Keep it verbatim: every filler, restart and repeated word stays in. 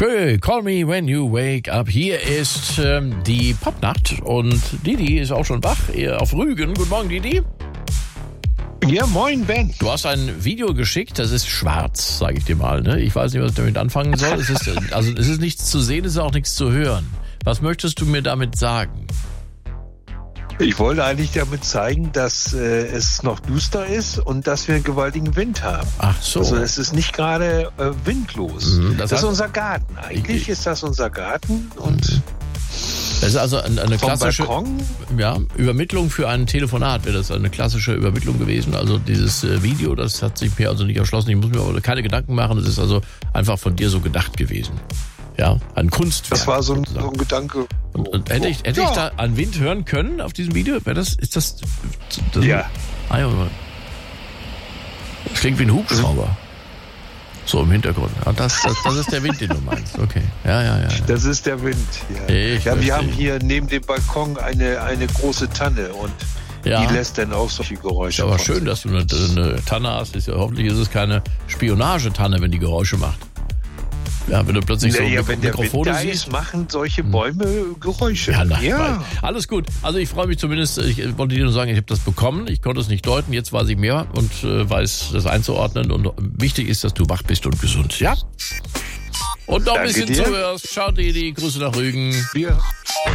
Okay, call me when you wake up. Hier ist ähm, die Popnacht und Didi ist auch schon wach auf Rügen. Guten Morgen, Didi. Ja, moin, Ben. Du hast ein Video geschickt, das ist schwarz, sage ich dir mal. Ne? Ich weiß nicht, was ich damit anfangen soll. Es ist, also es ist nichts zu sehen, es ist auch nichts zu hören. Was möchtest du mir damit sagen? Ich wollte eigentlich damit zeigen, dass äh, es noch duster ist und dass wir einen gewaltigen Wind haben. Ach so. Also es ist nicht gerade äh, windlos. Mhm, das, das ist heißt, unser Garten. Eigentlich ich, ist das unser Garten und das ist also eine, eine klassische ja, Übermittlung für ein Telefonat. Wäre das eine klassische Übermittlung gewesen? Also dieses äh, Video, das hat sich mir also nicht erschlossen. Ich muss mir aber keine Gedanken machen. Das ist also einfach von dir so gedacht gewesen. Ja, ein Kunstwerk. Das war so ein, so ein Gedanke. Und, und hätte ich, hätte ja. ich da an Wind hören können auf diesem Video? Wäre das, ist das, das ja. Ah, ja. Das klingt wie ein Hubschrauber. So im Hintergrund. Ah, das, das, das ist der Wind, den du meinst. Okay. Ja, ja, ja. ja. Das ist der Wind. Ja, ich ja wir verstehe. haben hier neben dem Balkon eine, eine große Tanne und ja. die lässt dann auch solche Geräusche. Ist aber schön, dass du eine, eine Tanne hast. Ist ja, hoffentlich ist es keine Spionagetanne, wenn die Geräusche macht. Ja, wenn du plötzlich so ja, Mik- wenn der Mikrofone Wind da siehst. ist, machen solche Bäume Geräusche. Ja, na, ja. Alles gut. Also ich freue mich zumindest, ich wollte dir nur sagen, ich habe das bekommen. Ich konnte es nicht deuten, jetzt weiß ich mehr und äh, weiß das einzuordnen. Und wichtig ist, dass du wach bist und gesund. Ja? Und noch ein Danke bisschen dir. zuhörst. Ciao, Didi. Grüße nach Rügen. Ja.